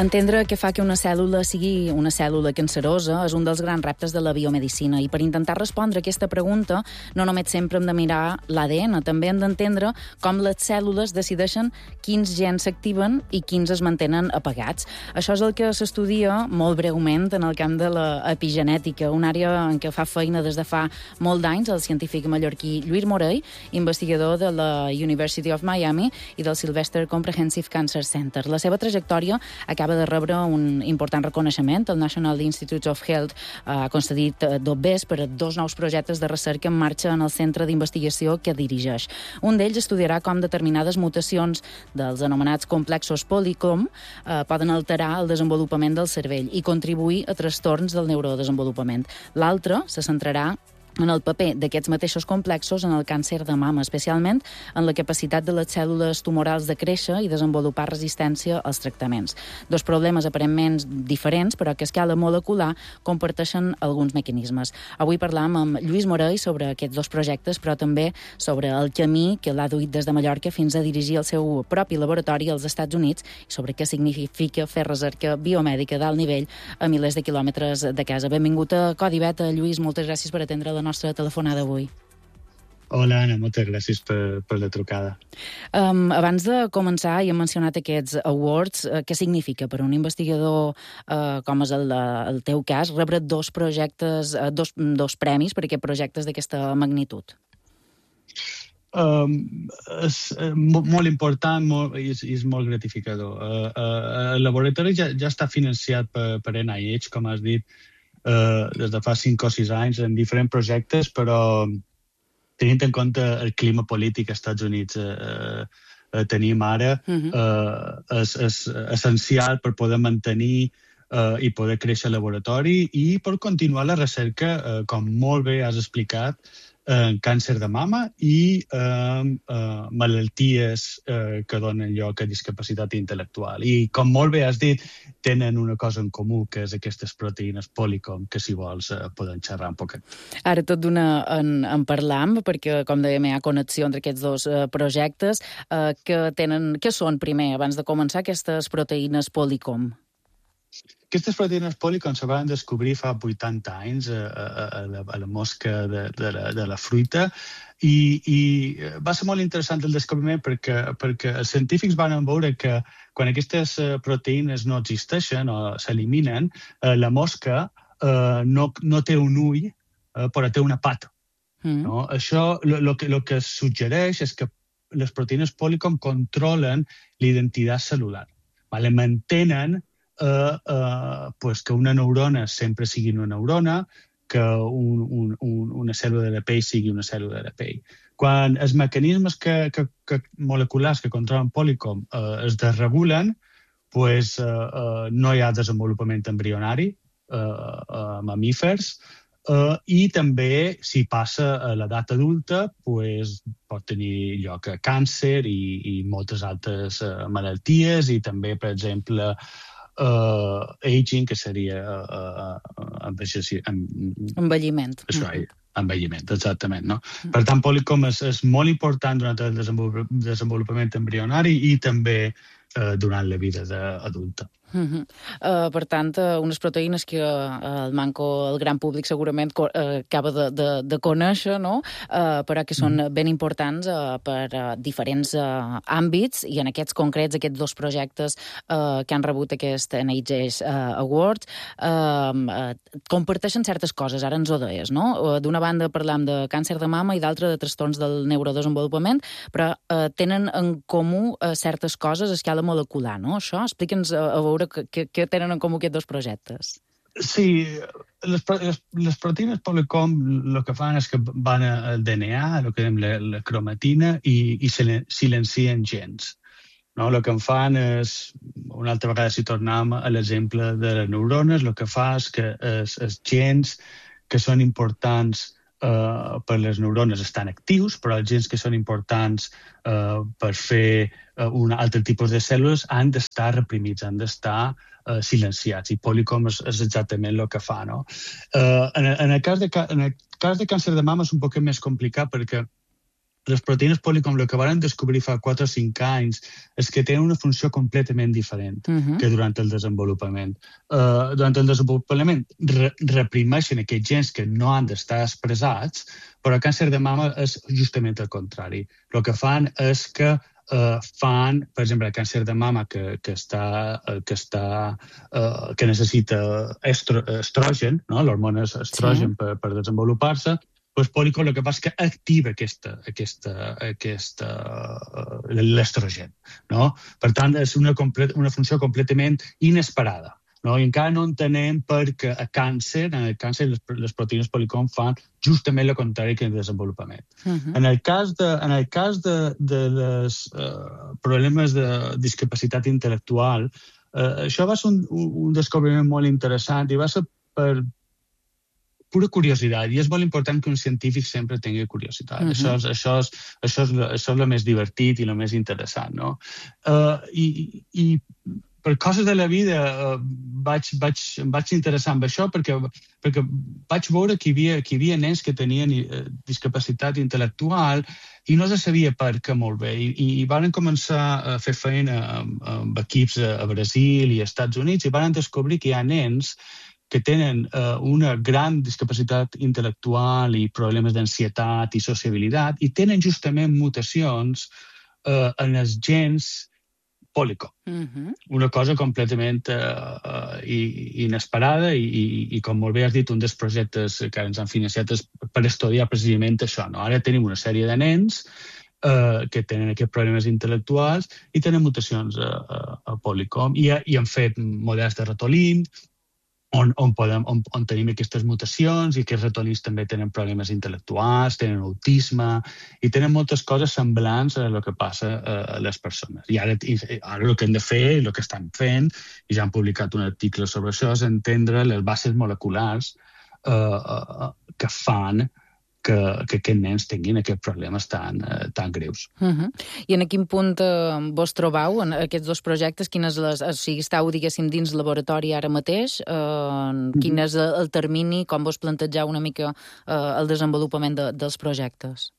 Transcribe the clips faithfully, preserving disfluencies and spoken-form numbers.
Entendre què fa que una cèl·lula sigui una cèl·lula cancerosa és un dels grans reptes de la biomedicina i per intentar respondre a aquesta pregunta no només sempre hem de mirar l'A D N, també hem d'entendre com les cèl·lules decideixen quins gens s'activen i quins es mantenen apagats. Això és el que s'estudia molt breument en el camp de l'epigenètica, una àrea en què fa feina des de fa molt d'anys el científic mallorquí Lluís Morell, investigador de la University of Miami i del Sylvester Comprehensive Cancer Center. La seva trajectòria acaba de rebre un important reconeixement. El National Institutes of Health ha concedit dos Bs per a dos nous projectes de recerca en marxa en el centre d'investigació que dirigeix. Un d'ells estudiarà com determinades mutacions dels anomenats complexos policom eh, poden alterar el desenvolupament del cervell i contribuir a trastorns del neurodesenvolupament. L'altre se centrarà en el paper d'aquests mateixos complexos en el càncer de mama, especialment en la capacitat de les cèl·lules tumorals de créixer i desenvolupar resistència als tractaments. Dos problemes aparentment diferents, però que a escala molecular comparteixen alguns mecanismes. Avui parlam amb Lluís Morell sobre aquests dos projectes, però també sobre el camí que l'ha duit des de Mallorca fins a dirigir el seu propi laboratori als Estats Units i sobre què significa fer recerca biomèdica d'alt nivell a milers de quilòmetres de casa. Benvingut a Codi Beta, Lluís. Moltes gràcies per atendre la nostra telefonada avui. Hola, Anna, moltes gràcies per, per la trucada. Um, abans de començar, ja hem mencionat aquests awards. Uh, què significa per un investigador, uh, com és el, el teu cas, rebre dos projectes, uh, dos, dos premis per aquests projectes d'aquesta magnitud? Um, és uh, molt important molt, i, és, i és molt gratificador. Uh, uh, el laboratori ja, ja està financiat per, per N I H, com has dit, Uh, des de fa cinc o sis anys en diferents projectes, però tenint en compte el clima polític als Estats Units uh, uh, tenim ara, uh-huh. uh, és, és essencial per poder mantenir uh, i poder créixer el laboratori i per continuar la recerca, uh, com molt bé has explicat, en càncer de mama i eh, eh, malalties eh, que donen lloc a discapacitat intel·lectual. I, com molt bé has dit, tenen una cosa en comú, que és aquestes proteïnes policom, que si vols eh, podem xerrar un poquet. Ara tot d'una en, en parlam, perquè, com dèiem, hi ha connexió entre aquests dos eh, projectes. Eh, que tenen, què són, primer, abans de començar, aquestes proteïnes policom? Aquestes proteïnes policom se van descobrir fa vuitanta anys a, a, a, la, a la mosca de, de, la, de la fruita i, i va ser molt interessant el descobriment perquè, perquè els científics van veure que quan aquestes proteïnes no existeixen o s'eliminen, eh, la mosca eh, no, no té un ull, eh, però té una pata. Mm. No? Això el que, lo que suggereix és que les proteïnes policom controlen l'identitat celular. Vale? Mantenen Uh, uh, pues que una neurona sempre sigui una neurona, que un, un, un, una cèl·lula de la pell sigui una cèl·lula de la pell. Quan els mecanismes que, que, que moleculars que controlen policom uh, es desregulen, pues, uh, uh, no hi ha desenvolupament embrionari a uh, uh, mamífers, uh, i també, si passa a l'edat adulta, pues, pot tenir lloc a càncer i, i moltes altres uh, malalties, i també, per exemple, Uh, aging, que seria uh, uh, envelliment. Això, envelliment, exactament. No? Mm. Per tant, policom és, és molt important durant el desenvolupament embrionari i també uh, durant la vida adulta. Uh-huh. Uh, per tant, uh, unes proteïnes que uh, el manco, el gran públic segurament uh, acaba de, de, de conèixer, no? Uh, però que són uh-huh. ben importants uh, per uh, diferents uh, àmbits i en aquests concrets, aquests dos projectes uh, que han rebut aquest N I H uh, Award uh, uh, comparteixen certes coses, ara ens ho deies, no? Uh, d'una banda parlam de càncer de mama i d'altra de trastorns del neurodesenvolupament, però uh, tenen en comú uh, certes coses a escala molecular, no? Això, explica'ns uh, a veure Què, què tenen en comú aquests dos projectes? Sí, les, les, les proteïnes policom el que fan és que van al D N A, el que diem la, la cromatina, i, i silencien gens. No? El que en fan és, una altra vegada si tornem a l'exemple de les neurones, el que fa és que els, els gens que són importants Uh, per les neurones estan actius, però els gens que són importants uh, per fer uh, un altre tipus de cèl·lules han d'estar reprimits, han d'estar uh, silenciats. I policom és, és exactament el que fa. No? Uh, en, en, el cas de, en el cas de càncer de mama és un poc més complicat perquè les proteïnes Polycomb, el que van descobrir fa quatre o cinc anys és que tenen una funció completament diferent uh-huh. que durant el desenvolupament. Uh, durant el desenvolupament re reprimeixen aquests gens que no han d'estar expressats, però el càncer de mama és justament el contrari. El que fan és que Uh, fan, per exemple, el càncer de mama que, que, està, que, està, uh, que necessita estro, estrogen, no? L'hormona estrogen sí. per, per desenvolupar-se, doncs Polycomb el que fa és que activa aquesta, aquesta, aquesta, uh, l'estrogen. No? Per tant, és una, una funció completament inesperada. No? I encara no entenem perquè a càncer, en el càncer les, les proteïnes Polycomb fan justament el contrari que en el desenvolupament. Uh-huh. En el cas de, en el cas de, de les uh, problemes de discapacitat intel·lectual, uh, això va ser un, un descobriment molt interessant i va ser per pura curiositat, i és molt important que un científic sempre tingui curiositat. Uh-huh. Això, és, això, és, això, és, això és el més divertit i el més interessant. No? Uh, i, i per coses de la vida uh, vaig, vaig, em vaig interessar en això perquè, perquè vaig veure que hi havia, que hi havia nens que tenien uh, discapacitat intel·lectual i no se sabia per què molt bé. I, i van començar a fer feina amb, amb equips a, a Brasil i als Estats Units i van descobrir que hi ha nens que tenen uh, una gran discapacitat intel·lectual i problemes d'ansietat i sociabilitat i tenen justament mutacions uh, en els gens Polycomb. Uh-huh. Una cosa completament uh, uh, inesperada i, i, i, com molt bé has dit, un dels projectes que ens han financiat és per estudiar precisament això. No? Ara tenim una sèrie de nens uh, que tenen aquests problemes intel·lectuals i tenen mutacions a, a, a Polycomb i, i han fet models de ratolins on, on, podem, on, on tenim aquestes mutacions i aquests ratolins també tenen problemes intel·lectuals, tenen autisme i tenen moltes coses semblants a el que passa a les persones. I ara, i, ara el que hem de fer, el que estan fent, i ja han publicat un article sobre això, és entendre les bases moleculars uh, uh, que fan que, que aquests nens tinguin aquests problemes tan, uh, tan greus. Uh-huh. I en quin punt uh, vos trobeu en aquests dos projectes? Quines les, o sigui, esteu, diguéssim, dins laboratori ara mateix? Uh, quin és el, el termini? Com vos plantegeu una mica uh, el desenvolupament de, dels projectes?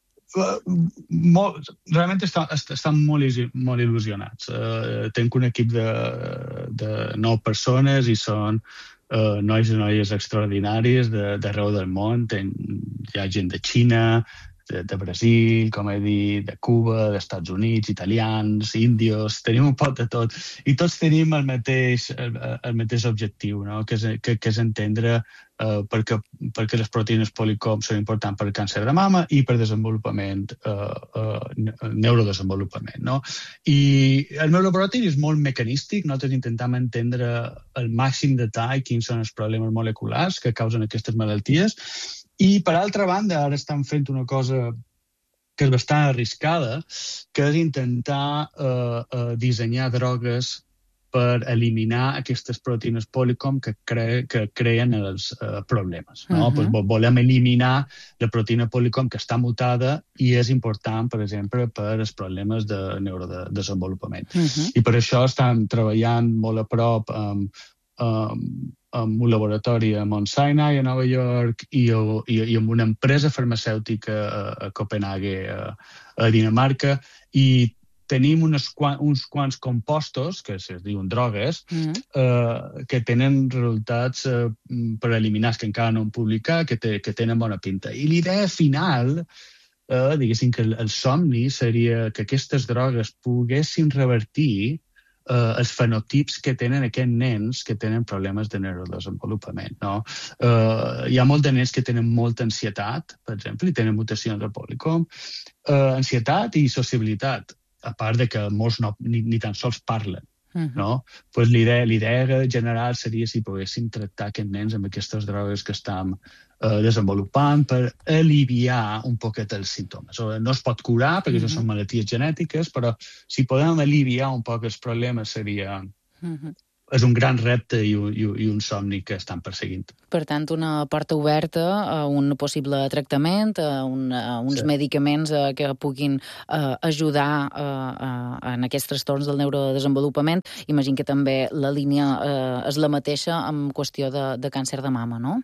Uh, molt, realment estan, estan molt, molt il·lusionats. Uh, tenc un equip de, de nou persones i són Uh, nois i noies extraordinaris d'arreu del món. Ten, hi ha gent de Xina, de, de Brasil, com he dit, de Cuba, dels Estats Units, italians, índios, tenim un pot de tot. I tots tenim el mateix, el, el mateix objectiu, no? que, és, que, que és entendre uh, perquè, perquè les proteïnes Polycomb són importants per al càncer de mama i per desenvolupament, uh, uh, neurodesenvolupament. No? I el meu laboratori és molt mecanístic, nosaltres intentem entendre el màxim detall quins són els problemes moleculars que causen aquestes malalties. I, per altra banda, ara estan fent una cosa que és bastant arriscada, que és intentar uh, uh, dissenyar drogues per eliminar aquestes proteïnes Polycomb que, cre que creen els uh, problemes. No? Uh-huh. Pues volem eliminar la proteïna Polycomb que està mutada i és important, per exemple, per als problemes de neurodesenvolupament. Uh-huh. I per això estan treballant molt a prop amb um, amb un laboratori a Mount Sinai, a Nova York, i, i, i amb una empresa farmacèutica a, a Copenhague, a, a Dinamarca, i tenim unes, uns quants compostos, que es diuen drogues, mm. eh, que tenen resultats eh, preliminars que encara no han publicat, que, te, que tenen bona pinta. I l'idea final, eh, diguéssim que el, el somni, seria que aquestes drogues poguessin revertir Uh, els fenotips que tenen aquests nens que tenen problemes de neurodesenvolupament. No? Uh, hi ha molts de nens que tenen molta ansietat, per exemple, i tenen mutacions de Polycomb. Uh, ansietat i sociabilitat, a part de que molts no, ni, ni tan sols parlen. Uh-huh. No? Pues l'idea, l'idea general seria si poguéssim tractar aquests nens amb aquestes drogues que estan uh, desenvolupant per aliviar un poquet els símptomes. O no es pot curar, perquè uh-huh. això són malalties genètiques, però si podem aliviar un poc els problemes seria... Uh-huh. És un gran repte i un, i un somni que estan perseguint. Per tant, una porta oberta a un possible tractament, a, un, a uns sí. medicaments uh, que puguin uh, ajudar uh, uh, en aquests trastorns del neurodesenvolupament. Imagino que també la línia uh, és la mateixa en qüestió de, de càncer de mama, no?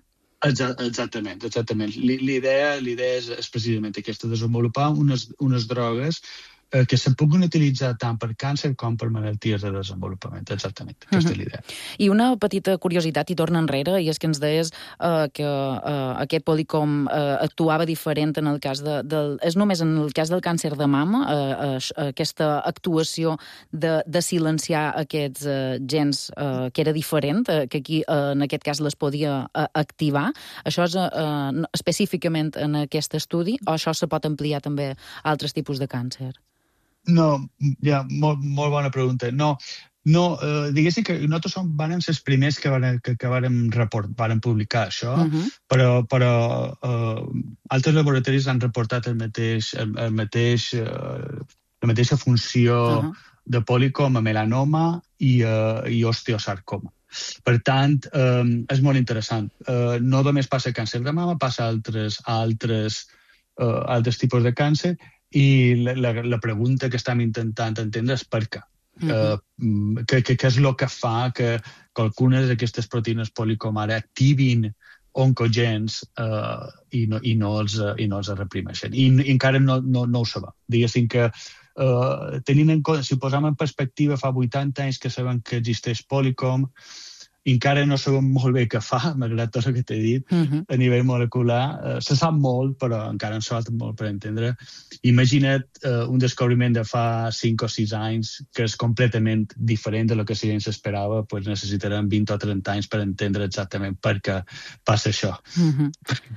Exactament, exactament. L'idea, l'idea és, és precisament aquesta, desenvolupar unes, unes drogues eh, que se puguin utilitzar tant per càncer com per malalties de desenvolupament. Exactament, aquesta uh-huh. és l'idea. I una petita curiositat, i torna enrere, i és que ens deies eh, que eh, aquest Polycom eh, actuava diferent en el cas de, del... És només en el cas del càncer de mama, eh, eh, aquesta actuació de, de silenciar aquests eh, gens eh, que era diferent, eh, que aquí eh, en aquest cas les podia eh, activar. Això és eh, específicament en aquest estudi, o això se pot ampliar també a altres tipus de càncer? No, ja, molt, molt bona pregunta. No, no eh, diguéssim que nosaltres som, vàrem ser els primers que vàrem, que, que vàrem, report, vàrem publicar això, uh-huh. però, però eh, altres laboratoris han reportat el mateix, el, el mateix, eh, la mateixa funció uh-huh. de Polycom a melanoma i, eh, i osteosarcoma. Per tant, eh, és molt interessant. Eh, no només passa a càncer de mama, passa a altres, a altres, eh, altres tipus de càncer. I la, la, la pregunta que estem intentant entendre és per què. Uh-huh. Uh, què, què és el que fa que, que algunes d'aquestes proteïnes Polycom ara activin oncogens uh, i, no, i, no els, uh, i no els reprimeixen. I, i encara no, no, no ho sabem. Diguéssim que uh, tenint en compte, si ho posem en perspectiva, fa vuitanta anys que sabem que existeix Polycom, i encara no sabem molt bé què fa, malgrat tot el que t'he dit, uh-huh. a nivell molecular. Uh, se sap molt, però encara ens falta molt per entendre. Imagina't uh, un descobriment de fa cinc o sis anys que és completament diferent de lo que la ciència esperava, doncs necessitarem vint o trenta anys per entendre exactament per què passa això. Uh-huh.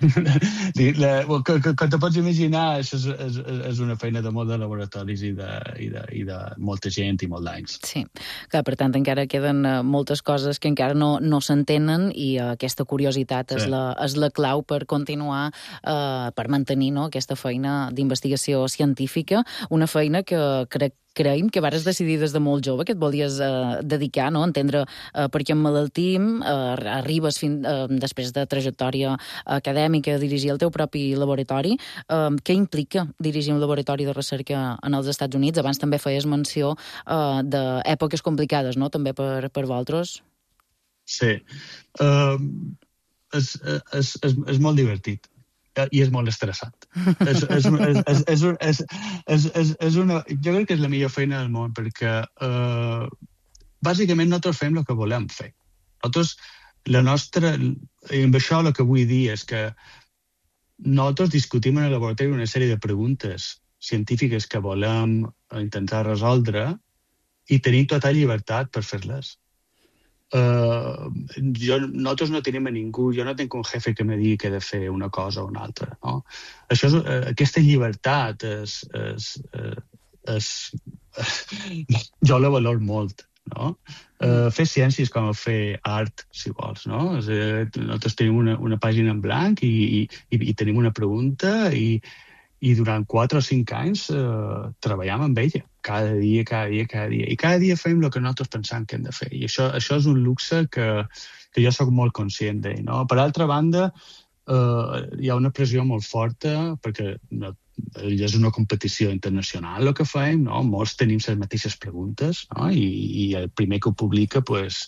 la, que, que, que te pots imaginar, això és, és, és una feina de molt de laboratoris i de, i de, i de molta gent i molt d'anys. Sí, clar, per tant, encara queden uh, moltes coses que encara no, no s'entenen i uh, aquesta curiositat sí. és, la, és la clau per continuar, uh, per mantenir no, aquesta feina d'investigació científica, una feina que crec creiem que vares decidir des de molt jove que et volies eh, dedicar, no? Entendre eh, per què emmalaltim, eh, arribes fin, eh, després de trajectòria acadèmica a dirigir el teu propi laboratori. Eh, què implica dirigir un laboratori de recerca en els Estats Units? Abans també feies menció eh, d'èpoques complicades, no?, també per, per vosaltres. Sí. Uh, és, és, és, és molt divertit. I és molt estressant. és, és, és, és, és, és, és, és, és una, jo crec que és la millor feina del món, perquè uh, bàsicament nosaltres fem el que volem fer. Nosaltres, la nostra, i amb això el que vull dir és que nosaltres discutim en el laboratori una sèrie de preguntes científiques que volem intentar resoldre i tenim total llibertat per fer-les. Uh, jo, nosaltres no tenim a ningú, jo no tinc un jefe que me digui que he de fer una cosa o una altra, no? Això és, uh, aquesta llibertat és, és, és, és jo la valor molt, no? Uh, fer ciències com fer art, si vols, no? És, uh, nosaltres tenim una, una pàgina en blanc i, i, i tenim una pregunta i, i durant quatre o cinc anys uh, treballem amb ella. Cada dia, cada dia, cada dia. I cada dia fem el que nosaltres pensam que hem de fer. I això, això és un luxe que, que jo sóc molt conscient d'ell, no? Per altra banda, eh, hi ha una pressió molt forta, perquè no, és una competició internacional el que fem, no? Molts tenim les mateixes preguntes, no? I, i el primer que ho publica, pues,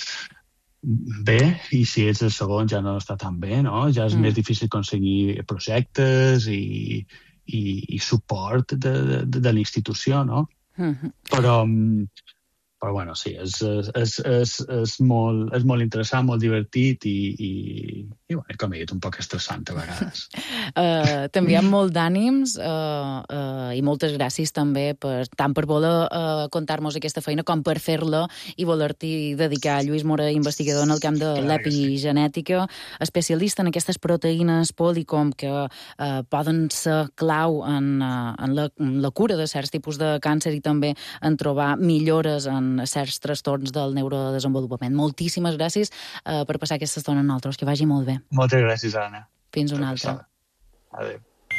bé, i si ets el segon ja no està tan bé, no? Ja és mm. més difícil aconseguir projectes i... i, i suport de, de, de la institució, no? Uh-huh. Però, però, bueno, sí, és, és, és, és, molt, és molt interessant, molt divertit i, i, i bueno, com he dit, un poc estressant a vegades. uh, també hi ha molt d'ànims uh, uh, i moltes gràcies també per, tant per voler uh, contar-nos aquesta feina com per fer-la i voler-t'hi dedicar. Lluís Mora, investigador en el camp de l'epigenètica, especialista en aquestes proteïnes Polycom que uh, poden ser clau en, uh, en, la, en la cura de certs tipus de càncer i també en trobar millores en certs trastorns del neurodesenvolupament. Moltíssimes gràcies uh, per passar aquesta estona amb nosaltres. Que vagi molt bé. Moltes gràcies, Anna. Fins una altra. Adéu.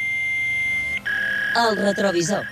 El retrovisor.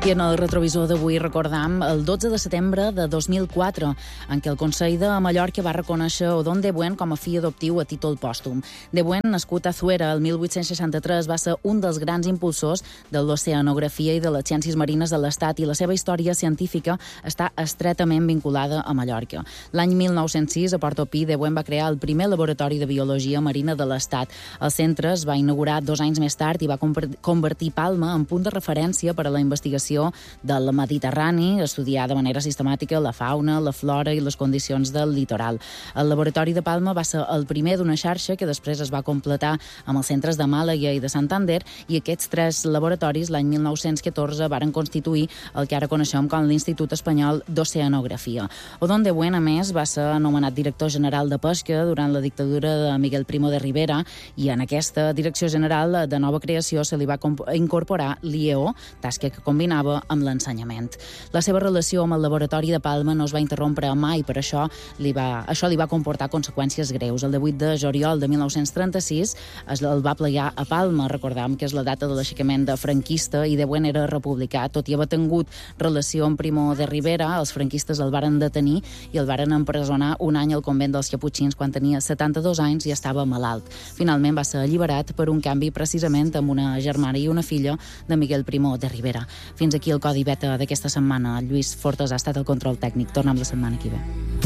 I en el retrovisor d'avui recordam el dotze de setembre de dos mil quatre, en què el Consell de Mallorca va reconèixer Odón de Buen com a fill adoptiu a títol pòstum. De Buen, nascut a Zuera el mil vuit-cents seixanta-tres, va ser un dels grans impulsors de l'oceanografia i de les ciències marines de l'Estat, i la seva història científica està estretament vinculada a Mallorca. L'any mil nou-cents sis, a Portopí, de Buen va crear el primer laboratori de biologia marina de l'Estat. El centre es va inaugurar dos anys més tard i va convertir Palma en punt de referència per a la investigació del Mediterrani, estudiar de manera sistemàtica la fauna, la flora i les condicions del litoral. El laboratori de Palma va ser el primer d'una xarxa que després es va completar amb els centres de Màlaga i de Santander, i aquests tres laboratoris l'any mil nou-cents catorze varen constituir el que ara coneixem com l'Institut Espanyol d'Oceanografia. Odón de Buen, a més, va ser anomenat director general de pesca durant la dictadura de Miguel Primo de Rivera, i en aquesta direcció general de nova creació se li va incorporar l'I E O, tasca que combinava amb l'ensenyament. La seva relació amb el laboratori de Palma no es va interrompre mai, per això li va, això li va comportar conseqüències greus. El divuit de juliol de mil nou-cents trenta-sis es el va plegar a Palma. Recordam que és la data de l'aixecament de franquista i de Buen era republicà. Tot i haver tingut relació amb Primo de Rivera, els franquistes el varen detenir i el varen empresonar un any al convent dels Caputxins quan tenia setanta-dos anys i estava malalt. Finalment va ser alliberat per un canvi precisament amb una germana i una filla de Miguel Primo de Rivera. Fins aquí el Codi Beta d'aquesta setmana. Lluís Fortes ha estat el control tècnic. Tornem la setmana que ve.